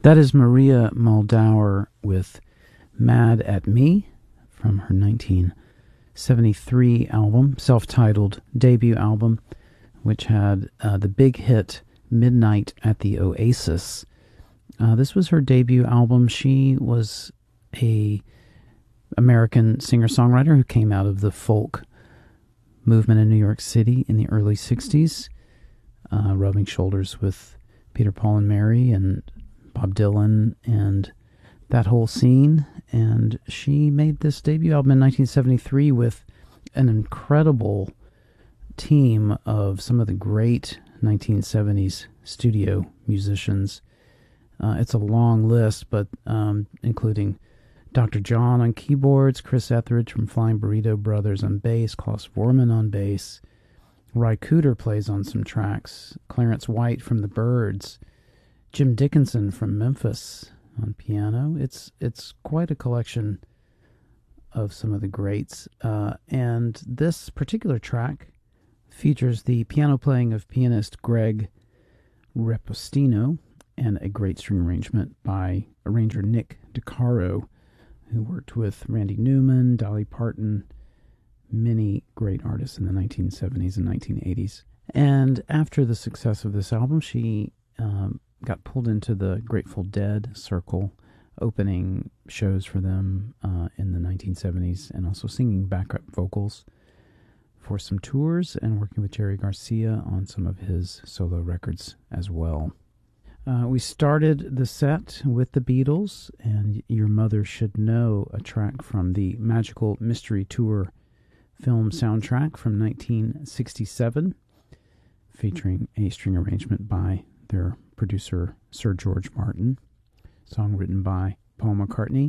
That is Maria Muldaur with Mad at Me from her 1973 album, self-titled debut album, which had the big hit Midnight at the Oasis. This was her debut album. She was a American singer-songwriter who came out of the folk movement in New York City in the early 60s, rubbing shoulders with Peter, Paul, and Mary and Bob Dylan and that whole scene. And she made this debut album in 1973 with an incredible team of some of the great 1970s studio musicians. It's a long list, but including Dr. John on keyboards, Chris Etheridge from Flying Burrito Brothers on bass, Klaus Voormann on bass, Ry Cooder plays on some tracks, Clarence White from the Byrds, Jim Dickinson from Memphis on piano. It's quite a collection of some of the greats. And this particular track features the piano playing of pianist Greg Repostino and a great string arrangement by arranger Nick DeCaro, who worked with Randy Newman, Dolly Parton, many great artists in the 1970s and 1980s. And after the success of this album, she got pulled into the Grateful Dead circle, opening shows for them in the 1970s, and also singing backup vocals for some tours and working with Jerry Garcia on some of his solo records as well. We started the set with the Beatles and Your Mother Should Know, a track from the Magical Mystery Tour film soundtrack from 1967, featuring a string arrangement by their producer Sir George Martin, song written by Paul McCartney.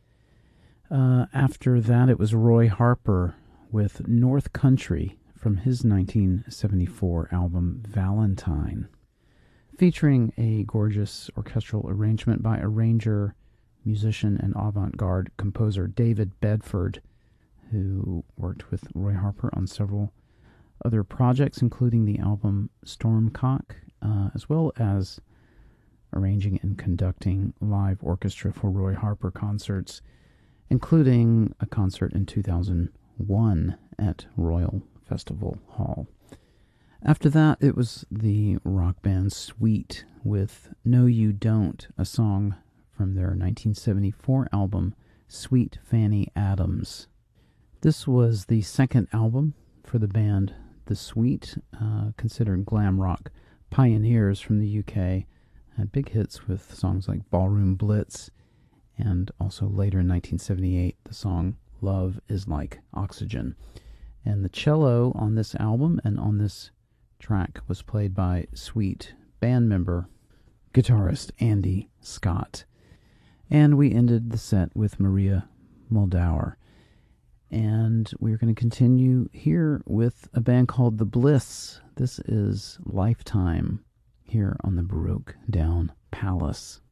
After that, it was Roy Harper with North Country from his 1974 album Valentine, featuring a gorgeous orchestral arrangement by arranger, musician, and avant-garde composer David Bedford, who worked with Roy Harper on several other projects, including the album Stormcock, as well as arranging and conducting live orchestra for Roy Harper concerts, including a concert in 2001 at Royal Festival Hall. After that, it was the rock band Sweet with No You Don't, a song from their 1974 album Sweet Fanny Adams. This was the second album for the band The Sweet, considered glam rock pioneers from the UK, had big hits with songs like Ballroom Blitz, and also later in 1978, the song Love is Like Oxygen. And the cello on this album and on this track was played by Sweet band member, guitarist Andy Scott. And we ended the set with Maria Muldaur. And we're going to continue here with a band called The Bliss. This is Lifetime here on the Baroque Down Palace.